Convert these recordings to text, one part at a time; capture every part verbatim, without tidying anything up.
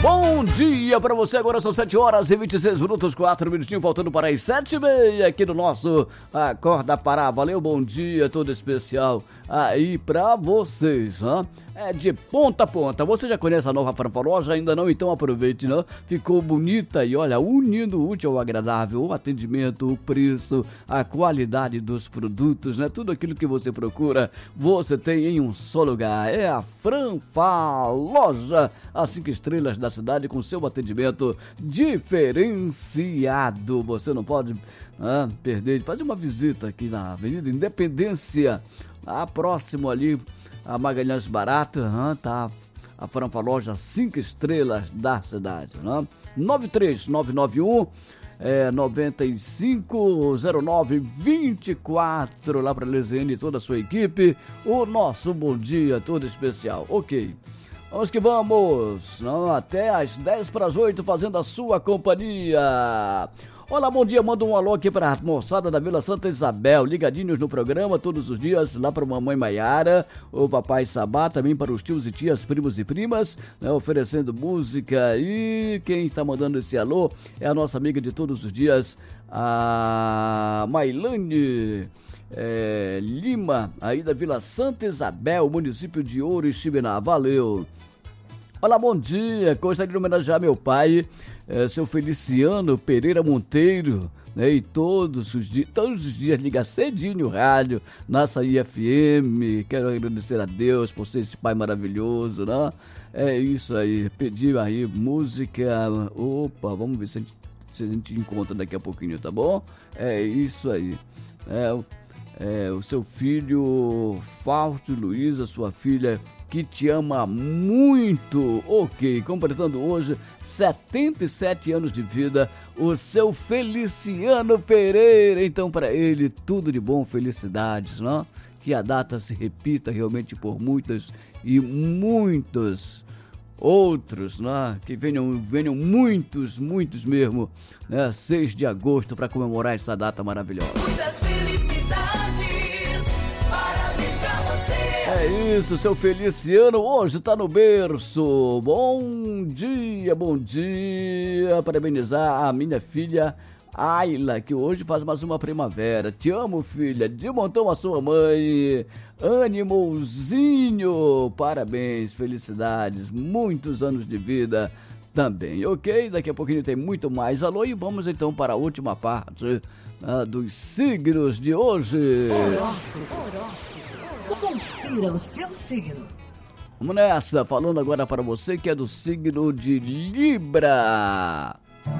Bom dia para você, agora são sete horas e vinte e seis minutos, quatro minutinhos, faltando para as sete e meia aqui no nosso Acorda Pará. Valeu, bom dia todo especial aí pra vocês, ó. É de ponta a ponta. Você já conhece a nova Farmaloja? Ainda não? Então aproveite, né? Ficou bonita e olha, unindo o útil ao agradável, o atendimento, o preço, a qualidade dos produtos, né? Tudo aquilo que você procura, você tem em um só lugar. É a Farmaloja, as cinco estrelas da cidade com seu atendimento diferenciado. Você não pode ah, perder, fazer uma visita aqui na Avenida Independência, lá próximo ali a Magalhães Barata, hein, tá? A Farmaloja cinco estrelas da cidade, né? nove três nove nove um é, nove cinco zero nove dois quatro, lá para Lesiane e toda a sua equipe, o nosso bom dia todo especial. Ok, vamos que vamos, não? Até às dez para as oito, fazendo a sua companhia. Olá, bom dia, manda um alô aqui para a moçada da Vila Santa Isabel, ligadinhos no programa todos os dias, lá para a mamãe Maiara, o papai Sabá, também para os tios e tias, primos e primas, né, oferecendo música. E quem está mandando esse alô é a nossa amiga de todos os dias, a Mailane é, Lima, aí da Vila Santa Isabel, município de Ouro e Chibiná. Valeu! Olá, bom dia, gostaria de homenagear meu pai, é, seu Feliciano Pereira Monteiro, né, e todos os dias, todos os dias liga cedinho o rádio, na Açaí F M, quero agradecer a Deus por ser esse pai maravilhoso, né? É isso aí, pediu aí música, opa, vamos ver se a gente, se a gente encontra daqui a pouquinho, tá bom? É isso aí, é, é o seu filho Fausto Luiz, a sua filha que te ama muito, ok, completando hoje setenta e sete anos de vida, o seu Feliciano Pereira. Então, para ele, tudo de bom, felicidades, não? Que a data se repita realmente por muitas e muitos outros, né? Que venham, venham muitos, muitos mesmo, né? seis de agosto, para comemorar essa data maravilhosa. Muitas felicidades. É isso, seu Feliciano, hoje tá no berço. Bom dia, bom dia. Parabenizar a minha filha Ayla, que hoje faz mais uma primavera. Te amo, filha. De montão a sua mãe. Animalzinho. Parabéns, felicidades. Muitos anos de vida também, ok? Daqui a pouquinho tem muito mais alô e vamos então para a última parte ah, dos signos de hoje. Horóscopo, horóscopo. Confira o seu signo. Vamos nessa, falando agora para você que é do signo de Libra.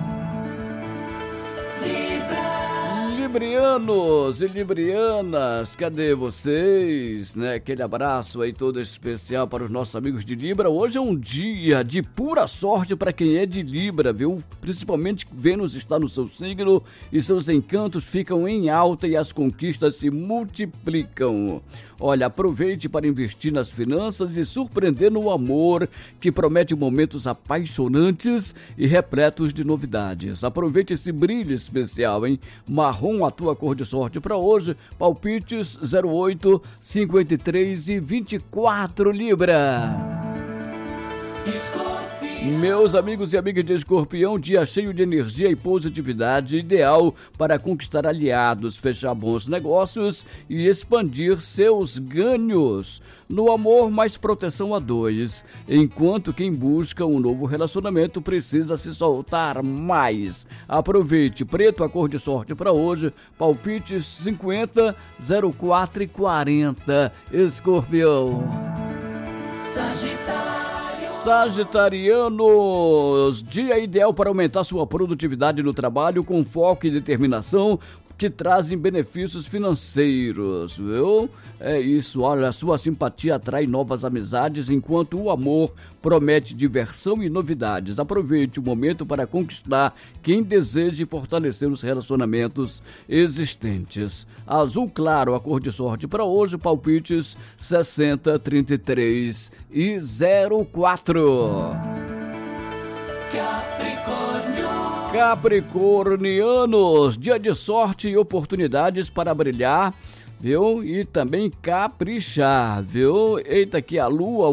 Librianos e librianas, cadê vocês, né? Aquele abraço aí todo especial para os nossos amigos de Libra. Hoje é um dia de pura sorte para quem é de Libra, viu? Principalmente Vênus está no seu signo e seus encantos ficam em alta e as conquistas se multiplicam. Olha, aproveite para investir nas finanças e surpreender no amor, que promete momentos apaixonantes e repletos de novidades. Aproveite esse brilho especial, hein? Marrom, a tua cor de sorte para hoje. Palpites zero oito, cinquenta e três e vinte e quatro, Libra. Meus amigos e amigas de Escorpião, dia cheio de energia e positividade, ideal para conquistar aliados, fechar bons negócios e expandir seus ganhos. No amor, mais proteção a dois, enquanto quem busca um novo relacionamento precisa se soltar mais. Aproveite, preto, a cor de sorte para hoje, palpites cinquenta, zero quatro e quarenta, Escorpião. Sagitário. Sagitarianos, dia ideal para aumentar sua produtividade no trabalho com foco e determinação que trazem benefícios financeiros, viu? É isso, olha, a sua simpatia atrai novas amizades, enquanto o amor promete diversão e novidades. Aproveite o momento para conquistar quem deseja fortalecer os relacionamentos existentes. Azul claro, a cor de sorte para hoje, palpites sessenta, trinta e três e zero quatro. Capricornianos, dia de sorte e oportunidades para brilhar, viu? E também caprichar, viu? Eita, que a lua